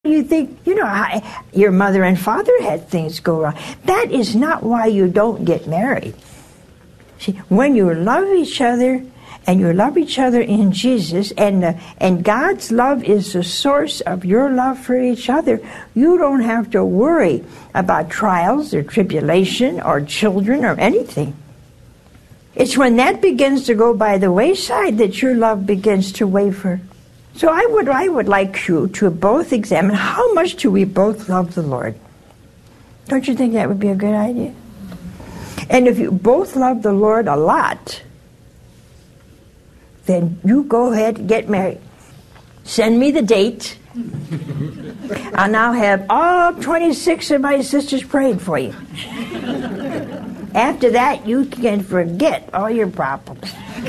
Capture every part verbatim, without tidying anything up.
You think, you know, I, your mother and father had things go wrong. That is not why you don't get married. See, when you love each other, and you love each other in Jesus, and uh, and God's love is the source of your love for each other, you don't have to worry about trials or tribulation or children or anything. It's when that begins to go by the wayside that your love begins to waver. So I would I would like you to both examine how much do we both love the Lord. Don't you think that would be a good idea? And if you both love the Lord a lot, then you go ahead and get married. Send me the date, and I'll have all twenty-six of my sisters praying for you. After that, you can forget all your problems.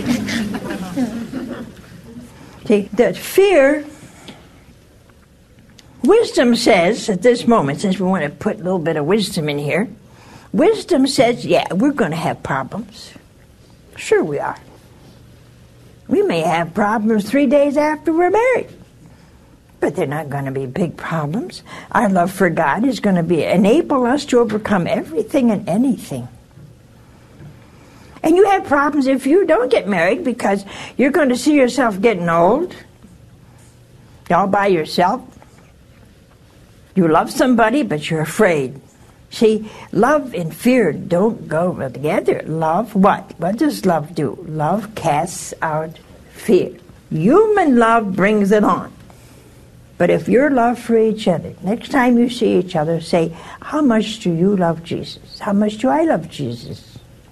See, the fear, wisdom says at this moment, since we want to put a little bit of wisdom in here, wisdom says, yeah, we're going to have problems. Sure we are. We may have problems three days after we're married, but they're not going to be big problems. Our love for God is going to be enable us to overcome everything and anything. And you have problems if you don't get married because you're going to see yourself getting old, all by yourself. You love somebody, but you're afraid. See, love and fear don't go together. Love what? What does love do? Love casts out fear. Human love brings it on. But if your love for each other, next time you see each other, say, how much do you love Jesus? How much do I love Jesus?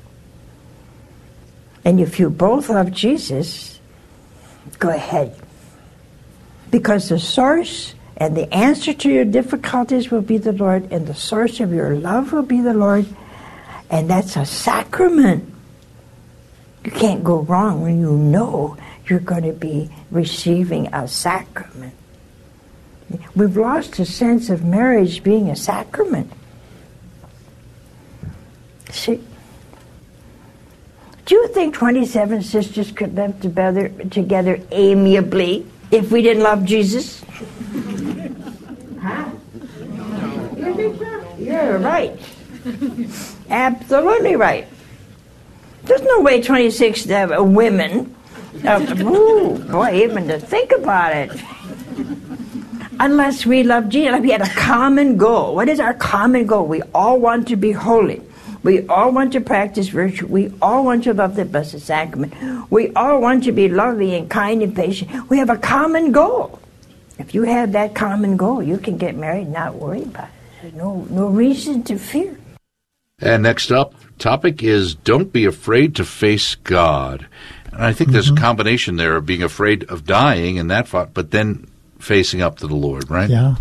And if you both love Jesus, go ahead. Because the source and the answer to your difficulties will be the Lord, and the source of your love will be the Lord, and that's a sacrament. You can't go wrong when you know you're going to be receiving a sacrament. We've lost a sense of marriage being a sacrament. See? Do you think twenty-seven sisters could live together, together amiably if we didn't love Jesus? Huh? You think so? You're right. Absolutely right. There's no way twenty-six uh, women, uh, ooh, boy, even to think about it, unless we love Jesus. Like we had a common goal. What is our common goal? We all want to be holy. We all want to practice virtue. We all want to love the Blessed Sacrament. We all want to be lovely and kind and patient. We have a common goal. If you have that common goal, you can get married and not worry about it. There's no, no reason to fear. And next up, topic is don't be afraid to face God. And I think mm-hmm. there's a combination there of being afraid of dying and that thought, but then facing up to the Lord, right? Yeah.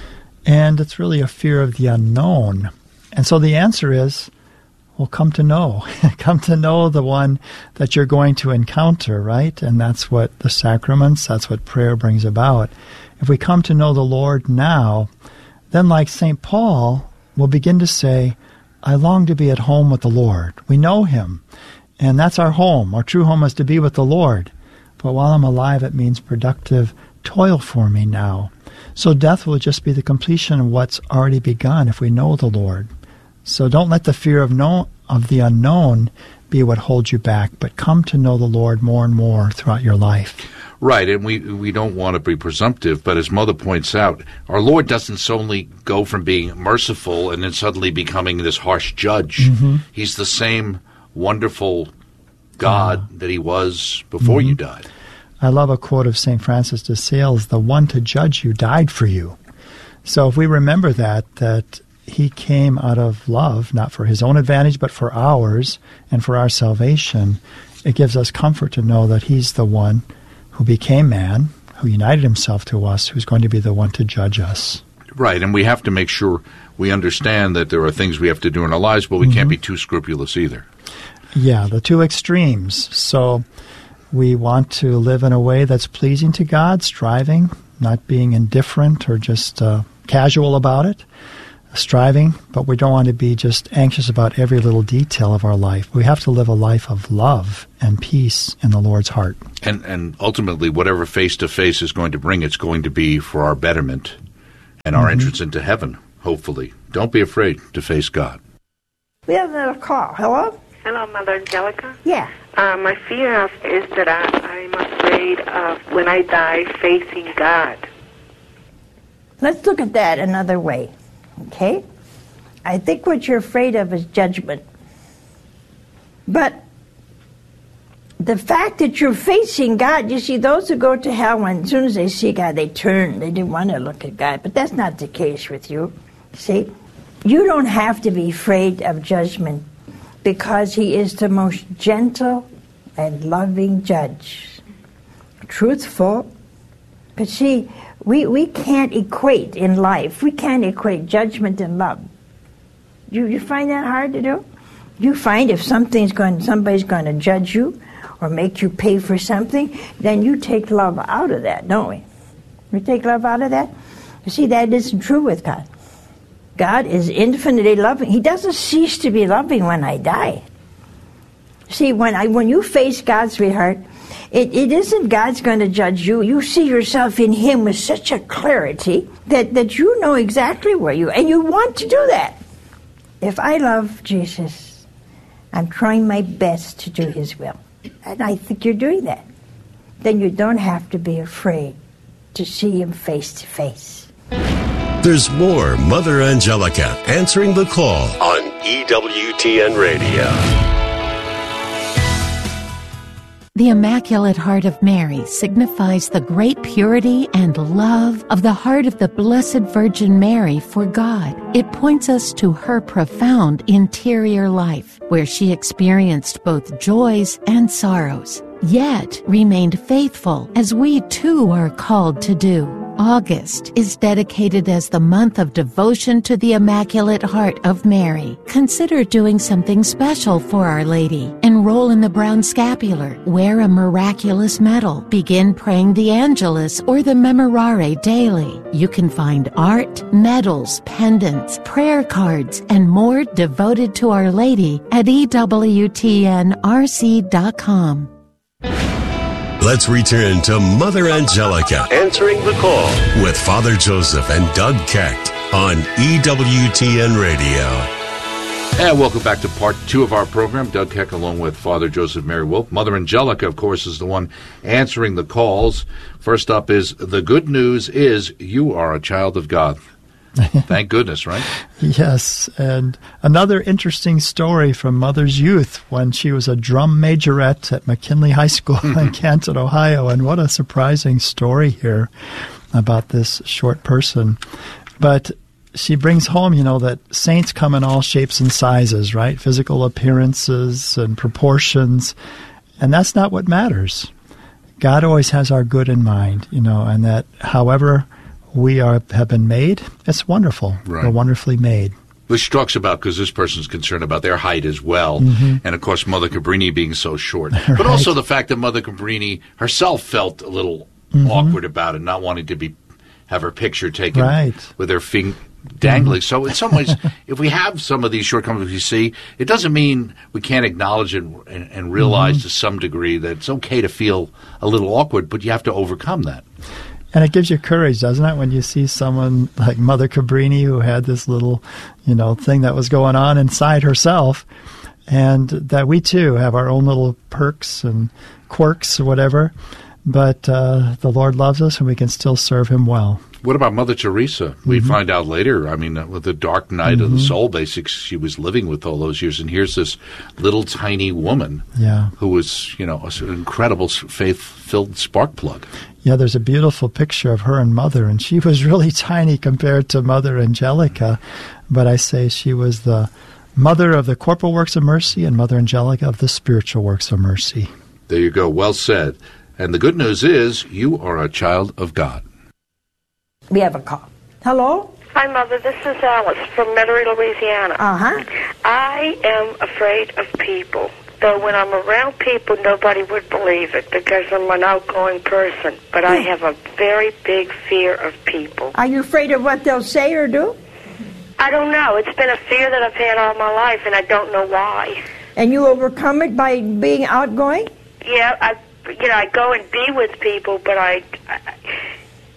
And it's really a fear of the unknown. And so the answer is, well, come to know. Come to know the one that you're going to encounter, right? And that's what the sacraments, that's what prayer brings about. If we come to know the Lord now, then like Saint Paul, we'll begin to say, I long to be at home with the Lord. We know him, and that's our home. Our true home is to be with the Lord. But while I'm alive, it means productive toil for me now. So death will just be the completion of what's already begun if we know the Lord. So don't let the fear of know, of the unknown be what holds you back, but come to know the Lord more and more throughout your life. Right, and we we don't want to be presumptive, but as Mother points out, our Lord doesn't solely go from being merciful and then suddenly becoming this harsh judge. Mm-hmm. He's the same wonderful God uh, that he was before mm-hmm. you died. I love a quote of Saint Francis de Sales, the one to judge you died for you. So if we remember that, that he came out of love, not for his own advantage, but for ours and for our salvation, it gives us comfort to know that he's the one who became man, who united himself to us, who's going to be the one to judge us. Right, and we have to make sure we understand that there are things we have to do in our lives, but we mm-hmm. can't be too scrupulous either. Yeah, the two extremes. So we want to live in a way that's pleasing to God, striving, not being indifferent or just uh, casual about it. Striving, but we don't want to be just anxious about every little detail of our life. We have to live a life of love and peace in the Lord's heart. And and ultimately, whatever face-to-face is going to bring, it's going to be for our betterment. and our mm-hmm. entrance into heaven, hopefully. Don't be afraid to face God. We have another call. Hello? Hello, Mother Angelica. Yeah. Uh, my fear is that I, I'm afraid of, when I die, facing God. Let's look at that another way, okay? I think what you're afraid of is judgment. But the fact that you're facing God, you see, those who go to hell, when as soon as they see God, they turn. They didn't want to look at God. But that's not the case with you. See, you don't have to be afraid of judgment because He is the most gentle and loving judge. Truthful. But see, we, we can't equate in life. We can't equate judgment and love. You, you find that hard to do? You find if something's going, somebody's going to judge you or make you pay for something, then you take love out of that, don't we? We take love out of that? You see, that isn't true with God. God is infinitely loving. He doesn't cease to be loving when I die. See, when I when you face God, sweetheart, it, it isn't God's going to judge you. You see yourself in Him with such a clarity that, that you know exactly where you are, and you want to do that. If I love Jesus, I'm trying my best to do His will. And I think you're doing that. Then you don't have to be afraid to see Him face to face. There's more Mother Angelica answering the call on E W T N Radio. The Immaculate Heart of Mary signifies the great purity and love of the heart of the Blessed Virgin Mary for God. It points us to her profound interior life, where she experienced both joys and sorrows, yet remained faithful, as we too are called to do. August is dedicated as the month of devotion to the Immaculate Heart of Mary. Consider doing something special for Our Lady. Enroll in the Brown Scapular, wear a miraculous medal, begin praying the Angelus or the Memorare daily. You can find art, medals, pendants, prayer cards, and more devoted to Our Lady at E W T N R C dot com. Let's return to Mother Angelica answering the call with Father Joseph and Doug Keck on E W T N Radio. And welcome back to part two of our program. Doug Keck along with Father Joseph Mary Wolf. Mother Angelica, of course, is the one answering the calls. First up is, the good news is you are a child of God. Thank goodness, right? Yes, and another interesting story from Mother's youth when she was a drum majorette at McKinley High School in Canton, Ohio. And what a surprising story here about this short person. But she brings home, you know, that saints come in all shapes and sizes, right? Physical appearances and proportions. And that's not what matters. God always has our good in mind, you know, and that however we are have been made, it's wonderful. Right. We're wonderfully made. Which talks about, because this person's concerned about their height as well, mm-hmm. and of course Mother Cabrini being so short. Right. But also the fact that Mother Cabrini herself felt a little mm-hmm. awkward about it, not wanting to be have her picture taken right. with her finger dangling. Mm-hmm. So in some ways, if we have some of these shortcomings we see, it doesn't mean we can't acknowledge it and, and realize mm-hmm. to some degree that it's okay to feel a little awkward, but you have to overcome that. And it gives you courage, doesn't it, when you see someone like Mother Cabrini who had this little, you know, thing that was going on inside herself, and that we too have our own little perks and quirks or whatever, but uh, the Lord loves us and we can still serve Him well. What about Mother Teresa? Mm-hmm. We find out later, I mean, with the dark night mm-hmm. of the soul, basically, she was living with all those years, and here's this little tiny woman yeah. who was, you know, an incredible faith-filled spark plug. Yeah, there's a beautiful picture of her and Mother, and she was really tiny compared to Mother Angelica, but I say she was the mother of the corporal works of mercy and Mother Angelica of the spiritual works of mercy. There you go, well said. And the good news is you are a child of God. We have a call. Hello? Hi, Mother. This is Alice from Metairie, Louisiana. Uh-huh. I am afraid of people. Though when I'm around people, nobody would believe it because I'm an outgoing person. But I have a very big fear of people. Are you afraid of what they'll say or do? I don't know. It's been a fear that I've had all my life, and I don't know why. And you overcome it by being outgoing? Yeah, I, you know, I go and be with people, but I... I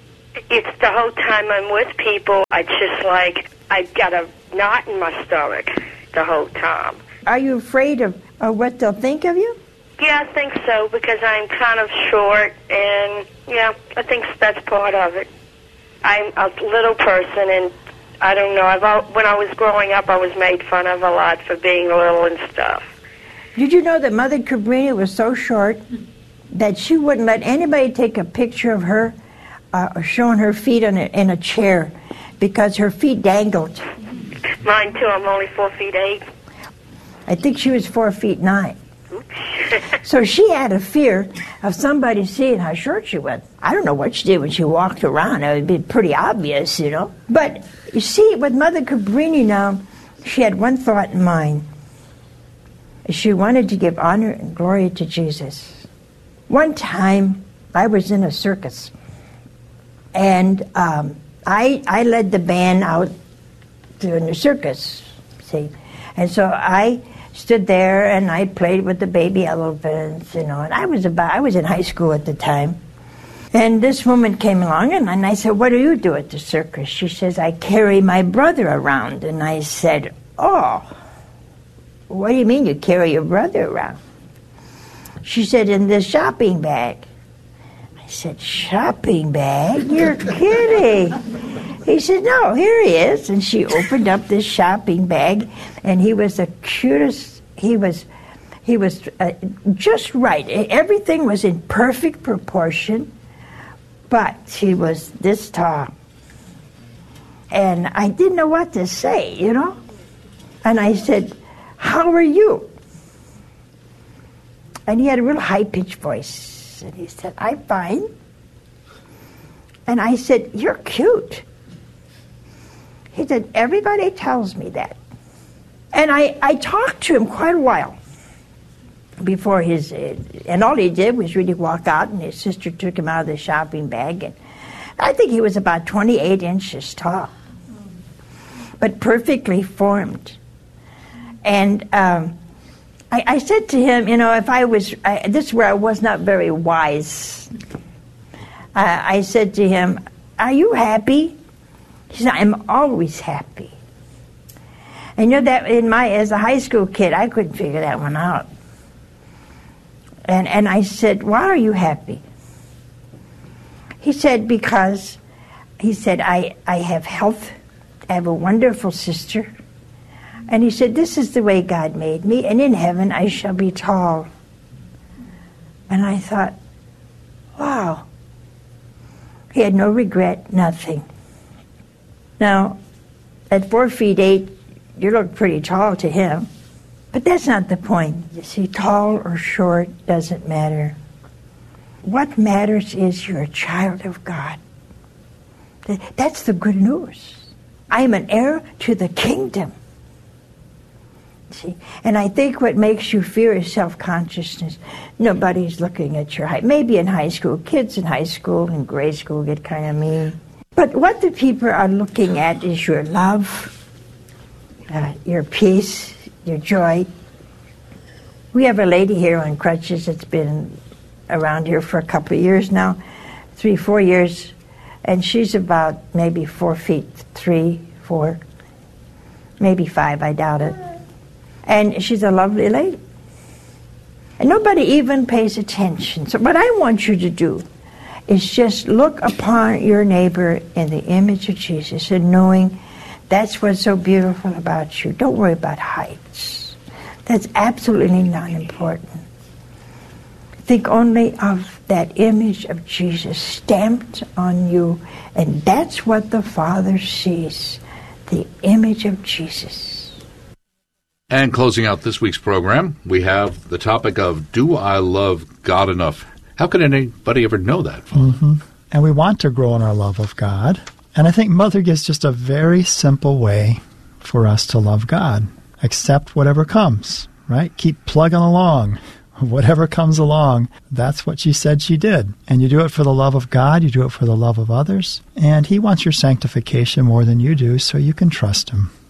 it's the whole time I'm with people, it's just like I've got a knot in my stomach the whole time. Are you afraid of, of what they'll think of you? Yeah, I think so, because I'm kind of short, and, yeah, I think that's part of it. I'm a little person, and I don't know. I've al- when I was growing up, I was made fun of a lot for being little and stuff. Did you know that Mother Cabrini was so short that she wouldn't let anybody take a picture of her uh, showing her feet in a, in a chair because her feet dangled? Mine, too. I'm only four feet eight. I think she was four feet nine. So she had a fear of somebody seeing how short she was. I don't know what she did when she walked around. It would be pretty obvious, you know. But you see, with Mother Cabrini now, she had one thought in mind. She wanted to give honor and glory to Jesus. One time, I was in a circus, and um, I I led the band out in the circus, see. And so I stood there and I played with the baby elephants, you know. And I was about I was in high school at the time. And this woman came along, and, and I said, "What do you do at the circus?" She says, "I carry my brother around." And I said, "Oh, what do you mean you carry your brother around?" She said, "In this shopping bag." I said, "Shopping bag? You're kidding." He said, "No, here he is." And she opened up this shopping bag, and he was the cutest. He was, he was uh, just right. Everything was in perfect proportion, but he was this tall. And I didn't know what to say, you know. And I said, "How are you?" And he had a real high-pitched voice. And he said, "I'm fine." And I said, "You're cute." He said, "Everybody tells me that." And I, I talked to him quite a while before his, uh, and all he did was really walk out, and his sister took him out of the shopping bag. And I think he was about twenty-eight inches tall, but perfectly formed. And um, I, I said to him, you know, if I was, I, this is where I was not very wise. Uh, I said to him, "Are you happy?" He said, "I'm always happy." And you know that in my as a high school kid, I couldn't figure that one out. And and I said, "Why are you happy?" He said, "Because," he said, I, I have health, I have a wonderful sister. And he said, "This is the way God made me, and in heaven I shall be tall." And I thought, wow. He had no regret, nothing. Now, at four feet eight, you look pretty tall to him. But that's not the point. You see, tall or short doesn't matter. What matters is you're a child of God. That's the good news. I am an heir to the kingdom. See? And I think what makes you fear is self-consciousness. Nobody's looking at your height. Maybe in high school. Kids in high school and grade school get kind of mean. But what the people are looking at is your love, uh, your peace, your joy. We have a lady here on crutches that's been around here for a couple of years now, three, four years, and she's about maybe four feet, three, four, maybe five, I doubt it. And she's a lovely lady. And nobody even pays attention. So what I want you to do is just look upon your neighbor in the image of Jesus and knowing that's what's so beautiful about you. Don't worry about heights. That's absolutely not important. Think only of that image of Jesus stamped on you, and that's what the Father sees, the image of Jesus. And closing out this week's program, we have the topic of, do I love God enough? How can anybody ever know that, Father? Mm-hmm. And we want to grow in our love of God. And I think Mother gives just a very simple way for us to love God. Accept whatever comes, right? Keep plugging along. Whatever comes along, that's what she said she did. And you do it for the love of God, you do it for the love of others, and He wants your sanctification more than you do, so you can trust Him.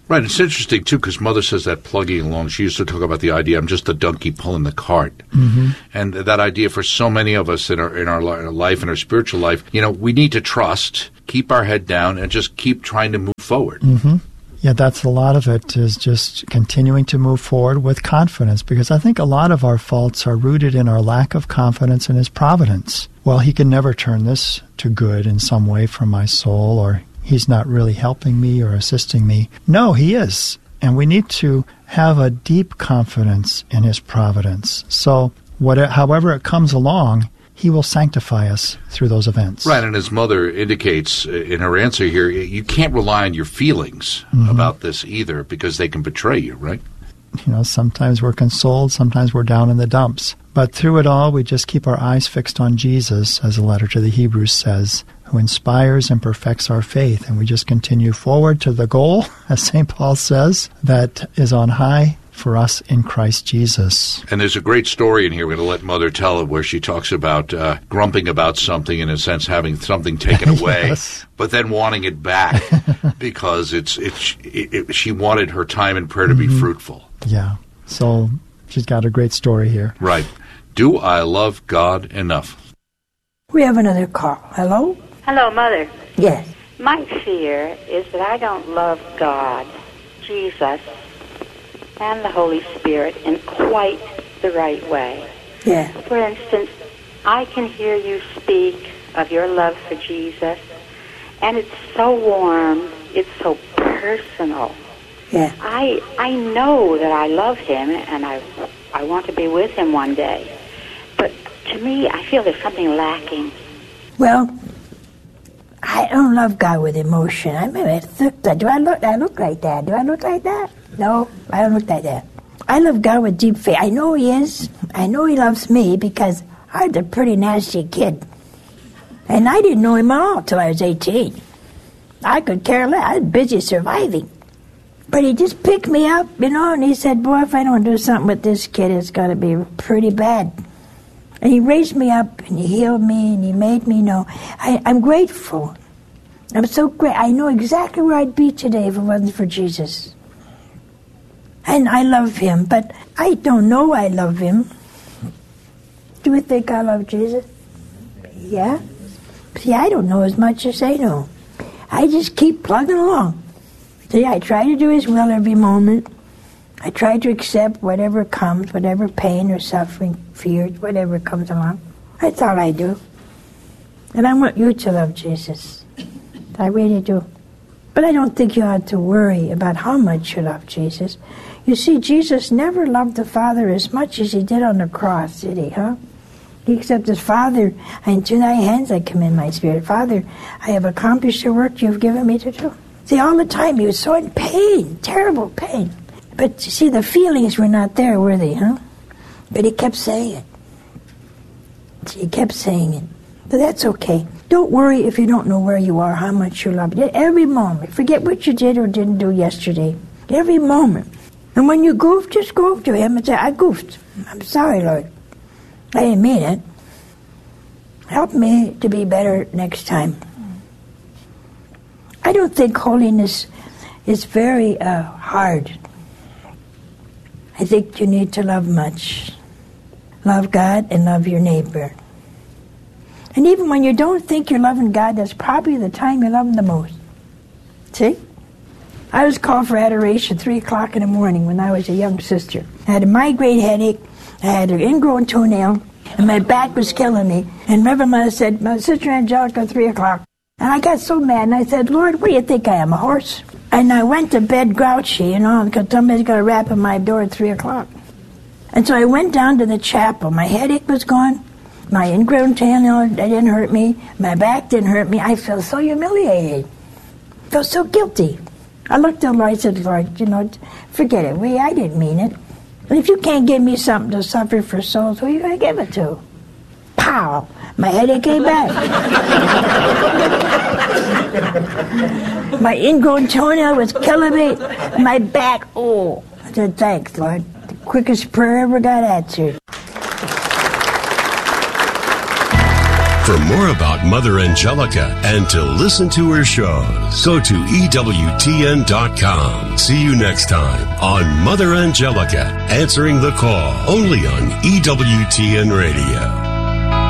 Right. It's interesting, too, because Mother says that plugging along. She used to talk about the idea, I'm just a donkey pulling the cart. Mm-hmm. And that idea for so many of us in our in our life, in our spiritual life, you know, we need to trust, keep our head down, and just keep trying to move forward. Mm-hmm. Yeah, that's a lot of it, is just continuing to move forward with confidence, because I think a lot of our faults are rooted in our lack of confidence in His providence. Well, He can never turn this to good in some way for my soul, or He's not really helping me or assisting me. No, He is. And we need to have a deep confidence in His providence. So whatever, however it comes along, He will sanctify us through those events. Right, and as Mother indicates in her answer here, you can't rely on your feelings mm-hmm. about this either, because they can betray you, right? You know, sometimes we're consoled, sometimes we're down in the dumps. But through it all, we just keep our eyes fixed on Jesus, as the letter to the Hebrews says, who inspires and perfects our faith. And we just continue forward to the goal, as Saint Paul says, that is on high for us in Christ Jesus. And there's a great story in here we're going to let Mother tell it, where she talks about uh, grumping about something, in a sense having something taken away, yes. but then wanting it back because it's it's it, it, she wanted her time in prayer to mm-hmm. be fruitful. Yeah. So she's got a great story here. Right. Do I love God enough? We have another call. Hello? Hello, Mother. Yes. My fear is that I don't love God, Jesus, and the Holy Spirit in quite the right way. Yeah. For instance, I can hear you speak of your love for Jesus, and it's so warm, it's so personal. Yeah. I I know that I love Him, and I I want to be with Him one day. But to me, I feel there's something lacking. Well, I don't love God with emotion. I mean, do I look? I look like that? Do I look like that? No, I don't look like that. I love God with deep faith. I know He is. I know He loves me, because I was a pretty nasty kid, and I didn't know Him at all till I was eighteen. I could care less. I was busy surviving, but He just picked me up, you know, and He said, "Boy, if I don't do something with this kid, it's going to be pretty bad." And He raised me up, and He healed me, and He made me know. I, I'm grateful. I'm so great. I know exactly where I'd be today if it wasn't for Jesus. And I love Him, but I don't know I love Him. Do you think I love Jesus? Yeah? See, I don't know as much as they know. I just keep plugging along. See, I try to do His will every moment. I try to accept whatever comes, whatever pain or suffering, fear, whatever comes along. That's all I do. And I want you to love Jesus. I really do. But I don't think you ought to worry about how much you love Jesus. You see, Jesus never loved the Father as much as He did on the cross, did He, huh? He accepted His Father, into Thy hands I commend my spirit. Father, I have accomplished the work You've given me to do. See, all the time He was so in pain, terrible pain. But you see, the feelings were not there, were they, huh? But He kept saying it. He kept saying it. But that's okay. Don't worry if you don't know where you are, how much you love it. Every moment. Forget what you did or didn't do yesterday. Every moment. And when you goof, just go up to Him and say, I goofed. I'm sorry, Lord. I didn't mean it. Help me to be better next time. I don't think holiness is very uh, hard. I think you need to love much. Love God and love your neighbor. And even when you don't think you're loving God, that's probably the time you love Him the most. See? I was called for adoration three o'clock in the morning when I was a young sister. I had a migraine headache, I had an ingrown toenail, and my back was killing me. And Reverend Mother said, my Sister Angelica, three o'clock. And I got so mad, and I said, Lord, what do you think I am, a horse? And I went to bed grouchy, you know, because somebody's going to rap at my door at three o'clock. And so I went down to the chapel. My headache was gone. My ingrown toenail didn't hurt me. My back didn't hurt me. I felt so humiliated. I felt so guilty. I looked at the Lord and said, Lord, you know, forget it. We, I didn't mean it. And if you can't give me something to suffer for souls, who are you going to give it to? Pow! My headache came back. My ingrown toenail was killing me. My back, oh. I said, thanks, Lord. The quickest prayer ever got answered. For more about Mother Angelica and to listen to her shows, go to E W T N dot com. See you next time on Mother Angelica, Answering the Call, only on E W T N Radio.